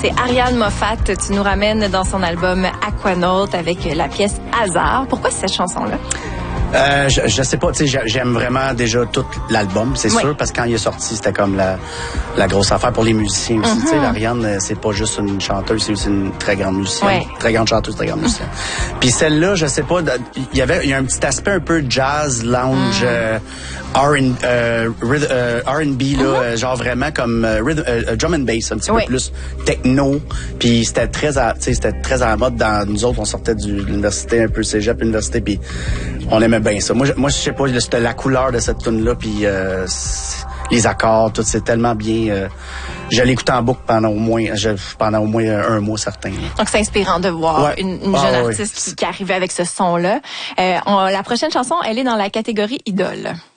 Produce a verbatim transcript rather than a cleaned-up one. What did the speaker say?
c'est Ariane Moffat. Tu nous ramènes dans son album Aquanaut avec la pièce Hasard. Pourquoi cette chanson-là? Euh, je, je sais pas, tu sais, j'aime vraiment déjà tout l'album, c'est oui. sûr, parce que quand il est sorti, c'était comme la, la grosse affaire pour les musiciens aussi. Mm-hmm. Tu sais, Ariane, c'est pas juste une chanteuse, c'est aussi une très grande musicienne, oui. très grande chanteuse, très grande musicienne. Puis celle-là, je sais pas, il y avait, il y a un petit aspect un peu jazz, lounge, mm. euh, R and, euh, euh, R and B là, mm-hmm. genre vraiment comme euh, rhythm, euh, drum and bass, un petit oui. peu plus techno. Puis c'était très, à, tu sais, c'était très à la mode. Dans nous autres, on sortait de l'université un peu cégep, l'université, puis on aimait bien ça. Moi, je, moi, je sais pas, c'était la couleur de cette tune là, puis euh, les accords, tout, c'est tellement bien. Euh, je l'écoute en boucle pendant au moins, je, pendant au moins un mois certain. Là. Donc, c'est inspirant de voir ouais. une, une ah, jeune ouais, artiste ouais. qui, qui arrivait avec ce son-là. Euh, on, la prochaine chanson, elle est dans la catégorie idole.